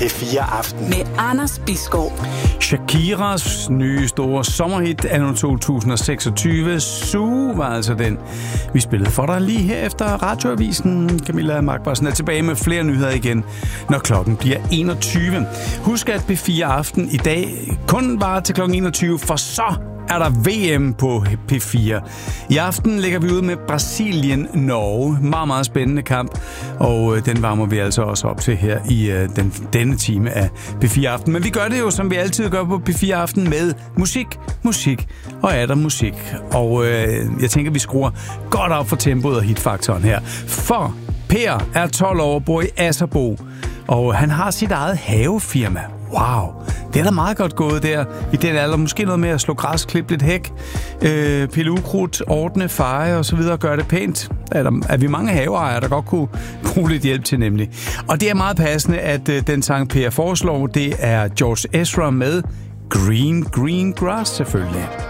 P4 Aften. Med Anders Bisgaard. Shakiras nye store sommerhit anno 2026. Sue var altså den, vi spillede for dig lige her efter radioavisen. Camilla Magbarsen er tilbage med flere nyheder igen, når klokken bliver 21. Husk, at P4 Aften i dag kun var til klokken 21, for så er der VM på P4. I aften lægger vi ud med Brasilien-Norge. Meget, meget spændende kamp, og den varmer vi altså også op til her i denne time af P4 Aften. Men vi gør det jo, som vi altid gør på P4 Aften, med musik og er der musik. Og jeg tænker, vi skruer godt op for tempoet og hitfaktoren her. For Per er 12 år, bor i Asserbo, og han har sit eget havefirma. Wow, det er da meget godt gået der i den alder. Måske noget med at slå græs, klippe lidt hæk, pille ukrudt, ordne, feje og så videre, gøre det pænt. Er vi mange haveejere, der godt kunne bruge lidt hjælp til nemlig. Og det er meget passende, at den sang Per foreslår, det er George Ezra med Green Grass selvfølgelig.